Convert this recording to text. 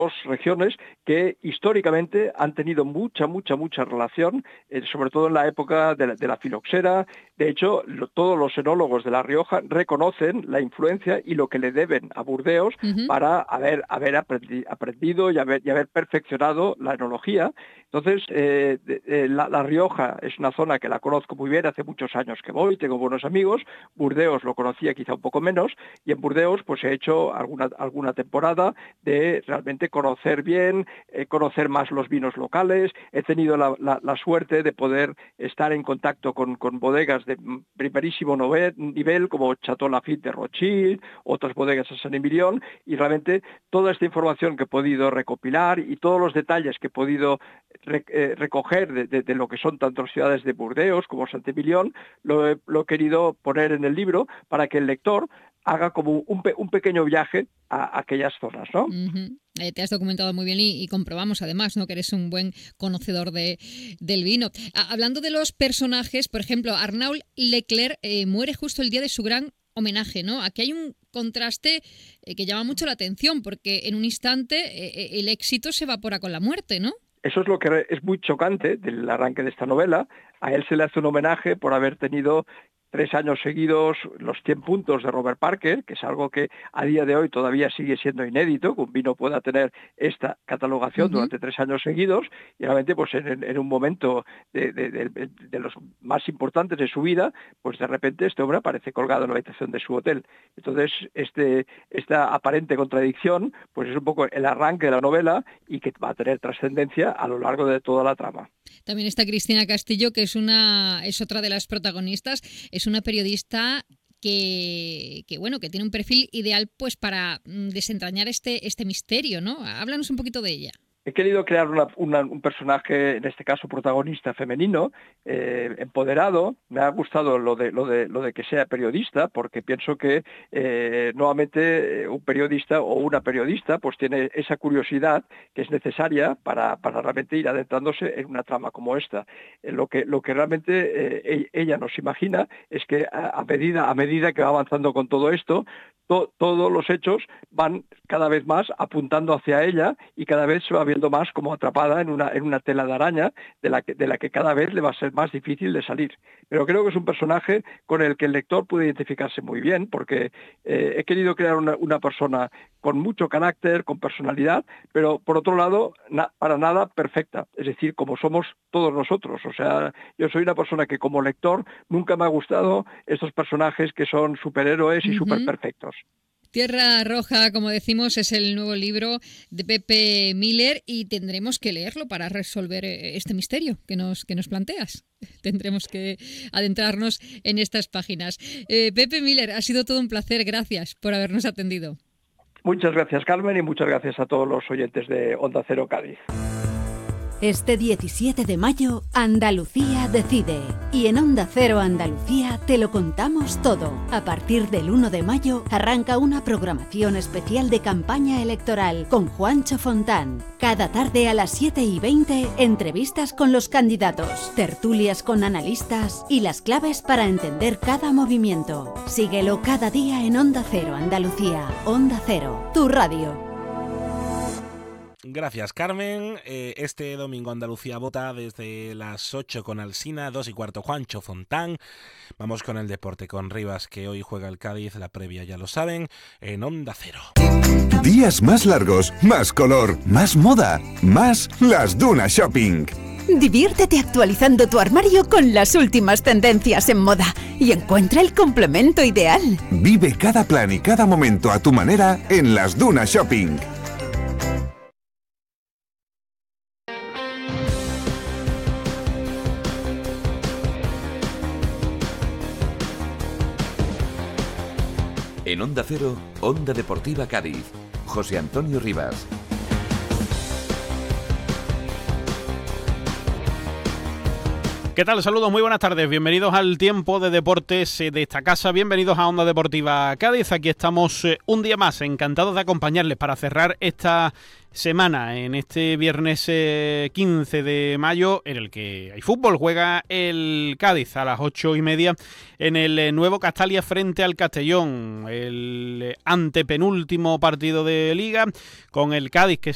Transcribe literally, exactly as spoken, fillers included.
dos regiones que históricamente han tenido mucha, mucha, mucha relación, eh, sobre todo en la época de la, de la filoxera. De hecho, lo, todos los enólogos de La Rioja reconocen la influencia y lo que le deben a Burdeos uh-huh. para haber, haber aprendi, aprendido y haber, y haber perfeccionado la enología. Entonces, eh, eh, la, la Rioja es una zona que la conozco muy bien, hace muchos años que voy, tengo buenos amigos. Burdeos lo conocía quizá un poco menos, y en Burdeos pues he hecho alguna, alguna temporada de realmente conocer bien, eh, conocer más los vinos locales. He tenido la, la, la suerte de poder estar en contacto con, con bodegas de primerísimo nivel, como Chateau Lafite de Rothschild, otras bodegas de Saint-Émilion, y realmente toda esta información que he podido recopilar y todos los detalles que he podido re, eh, recoger de, de, de lo que son tanto las ciudades de Burdeos como Saint-Émilion, lo he, lo he querido poner en el libro para que el lector haga como un, pe- un pequeño viaje a, a aquellas zonas, ¿no? Uh-huh. Eh, te has documentado muy bien y, y comprobamos además, ¿no?, que eres un buen conocedor de, del vino. Ah, hablando de los personajes, por ejemplo, Arnauld Leclerc eh, muere justo el día de su gran homenaje, ¿no? Aquí hay un contraste eh, que llama mucho la atención, porque en un instante eh, el éxito se evapora con la muerte, ¿no? Eso es lo que es muy chocante del arranque de esta novela. A él se le hace un homenaje por haber tenido tres años seguidos los cien puntos de Robert Parker, que es algo que a día de hoy todavía sigue siendo inédito, que un vino pueda tener esta catalogación uh-huh. durante tres años seguidos, y realmente pues en, en un momento de, de, de, de los más importantes de su vida, pues de repente este hombre aparece colgado en la habitación de su hotel. Entonces este, esta aparente contradicción pues es un poco el arranque de la novela y que va a tener trascendencia a lo largo de toda la trama. También está Cristina Castillo, que es una es otra de las protagonistas. Es una periodista que, que bueno, que tiene un perfil ideal pues para desentrañar este, este misterio, ¿no? Háblanos un poquito de ella. He querido crear una, una, un personaje, en este caso protagonista femenino, eh, empoderado. Me ha gustado lo de, lo, de, lo de que sea periodista, porque pienso que eh, nuevamente un periodista o una periodista pues tiene esa curiosidad que es necesaria para, para realmente ir adentrándose en una trama como esta. Eh, lo, que, lo que realmente eh, ella nos imagina es que a, a, medida, a medida que va avanzando con todo esto, to, todos los hechos van cada vez más apuntando hacia ella y cada vez se va viendo más como atrapada en una, en una tela de araña de la, que, de la que cada vez le va a ser más difícil de salir. Pero creo que es un personaje con el que el lector puede identificarse muy bien, porque eh, he querido crear una, una persona con mucho carácter, con personalidad, pero por otro lado, na, para nada perfecta, es decir, como somos todos nosotros. O sea, yo soy una persona que como lector nunca me ha gustado estos personajes que son superhéroes y uh-huh. super perfectos. Tierra Roja, como decimos, es el nuevo libro de Pepe Miller y tendremos que leerlo para resolver este misterio que nos, que nos planteas. Tendremos que adentrarnos en estas páginas. Eh, Pepe Miller, ha sido todo un placer. Gracias por habernos atendido. Muchas gracias, Carmen, y muchas gracias a todos los oyentes de Onda Cero Cádiz. Este diecisiete de mayo, Andalucía decide. Y en Onda Cero Andalucía te lo contamos todo. A partir del uno de mayo arranca una programación especial de campaña electoral con Juancho Fontán. Cada tarde a las siete y veinte, entrevistas con los candidatos, tertulias con analistas y las claves para entender cada movimiento. Síguelo cada día en Onda Cero Andalucía. Onda Cero, tu radio. Gracias, Carmen. Eh, este domingo Andalucía vota desde las ocho con Alsina, dos y cuarto Juancho Fontán. Vamos con el deporte con Rivas, que hoy juega el Cádiz, la previa ya lo saben, en Onda Cero. Días más largos, más color, más moda, más Las Dunas Shopping. Diviértete actualizando tu armario con las últimas tendencias en moda y encuentra el complemento ideal. Vive cada plan y cada momento a tu manera en Las Dunas Shopping. En Onda Cero, Onda Deportiva Cádiz, José Antonio Rivas. ¿Qué tal? Saludos, muy buenas tardes. Bienvenidos al tiempo de deportes de esta casa. Bienvenidos a Onda Deportiva Cádiz. Aquí estamos un día más, encantados de acompañarles para cerrar esta semana, en este viernes eh, quince de mayo, en el que hay fútbol. Juega el Cádiz a las ocho y media en el eh, nuevo Castalia frente al Castellón, el eh, antepenúltimo partido de Liga, con el Cádiz que